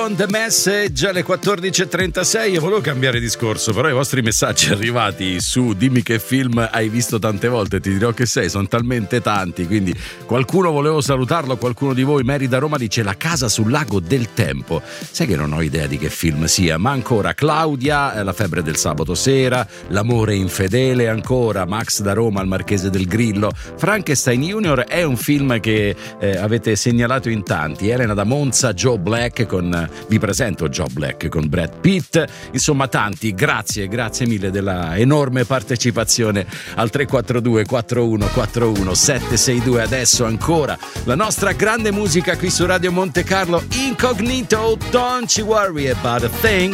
On the message alle 14.36. Io volevo cambiare discorso, però i vostri messaggi arrivati su dimmi che film hai visto tante volte, ti dirò che sei, sono talmente tanti, quindi qualcuno volevo salutarlo, qualcuno di voi. Mary da Roma dice La casa sul lago del tempo. Sai che non ho idea di che film sia, ma ancora Claudia, La febbre del sabato sera, L'amore infedele, ancora Max da Roma, Il marchese del Grillo, Frankenstein Junior è un film che avete segnalato in tanti. Elena da Monza, Joe Black vi presento Joe Black con Brad Pitt, insomma tanti. Grazie mille della enorme partecipazione al 342 4141 762. Adesso ancora la nostra grande musica qui su Radio Monte Carlo, Incognito, Don't You Worry About a Thing.